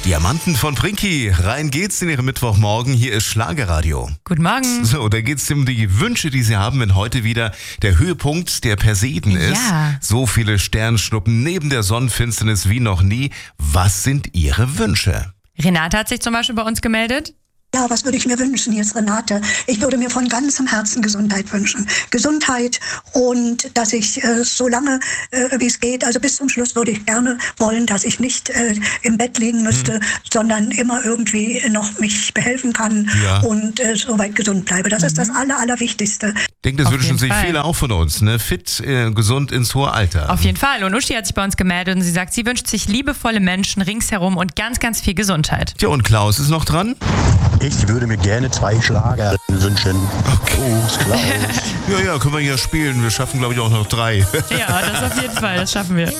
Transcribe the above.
Diamanten von Prinky. Rein geht's in Ihrem Mittwochmorgen. Hier ist Schlagerradio. Guten Morgen. So, da geht's um die Wünsche, die Sie haben, wenn heute wieder der Höhepunkt der Persiden ist. Ja. So viele Sternschnuppen neben der Sonnenfinsternis wie noch nie. Was sind Ihre Wünsche? Renate hat sich zum Beispiel bei uns gemeldet. Ja, was würde ich mir wünschen? Hier ist Renate. Ich würde mir von ganzem Herzen Gesundheit wünschen. Gesundheit und dass ich so lange, wie es geht, also bis zum Schluss würde ich gerne wollen, dass ich nicht im Bett liegen müsste, sondern immer irgendwie noch mich behelfen kann und soweit gesund bleibe. Das ist das Allerwichtigste. Ich denke, das Auf wünschen jeden sich Fall. viele auch von uns, ne? Fit, gesund ins hohe Alter. Auf jeden Fall. Und Uschi hat sich bei uns gemeldet und sie sagt, sie wünscht sich liebevolle Menschen ringsherum und ganz, ganz viel Gesundheit. Tja, und Klaus ist noch dran? Ich würde mir gerne 2 Schlager wünschen. Gruß, Klaus. Ja, können wir hier spielen. Wir schaffen, glaube ich, auch noch 3. Ja, das auf jeden Fall. Das schaffen wir.